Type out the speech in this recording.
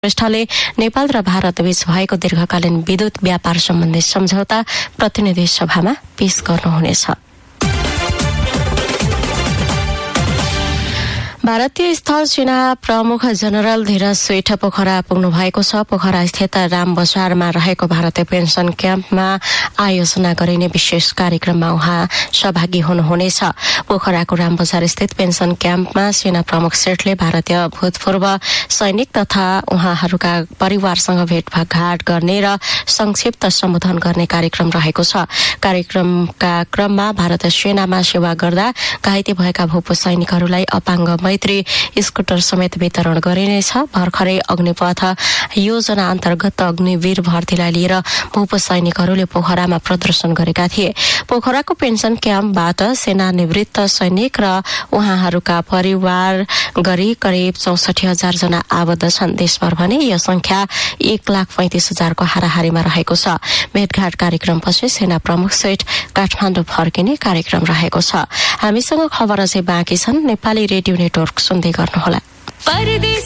श्रेष्ठले नेपाल र भारत बीच भएको दीर्घकालीन विद्युत व्यापार सम्बन्धी सम्झौता प्रतिनिधि सभामा पेश गर्नुहुनेछ। भारतीय स्थल सेना प्रमुख जनरल धीरज सेठ पोखरा पुग्नु भएको छ। पोखरा स्थित राम बजारमा रहेको भारतीय पेन्सन क्याम्पमा आयोजना गरिने विशेष कार्यक्रममा उहाँ सहभागी हुनुहुनेछ। पोखराको राम बजार स्थित पेन्सन क्याम्पमा सेना प्रमुख सेठले भारतीय भूतपूर्व सैनिक तथा उहाँहरूका परिवारसँग भेटघाट गर्ने र संक्षिप्त सम्बोधन गर्ने कार्यक्रम रहेको छ। कार्यक्रमका क्रममा भारतीय सेनामा सेवा गर्दा घाइते भएका भूप सैनिकहरूलाई अपाङ्ग मैत्री स्कुटर समेत वितरण गरिनेछ। भर्खरै अग्निपथ योजना अन्तर्गत अग्निवीर भर्तीलाई लिएर भूप सैनिकहरूले पोखरामा प्रदर्शन गरेका थिए। पोखराको पेन्सन क्याम्पबाट सेनानिवृत्त सैनिक र उहाँहरूका परिवार गरी करिब 64,000 जना आबद्ध छन्। देशभर भने यो संख्या 1,35,000 को हाराहारीमा रहेको छ। भेटघाट कार्यक्रमपछि सेना प्रमुख सेठ काठमाडौँ फर्किने कार्यक्रम रहेको छ। हामीसँग खबर अझै बाँकी छन्। नेपाली रेडियो नेटवर्क सुन्दै गर्नुहोला।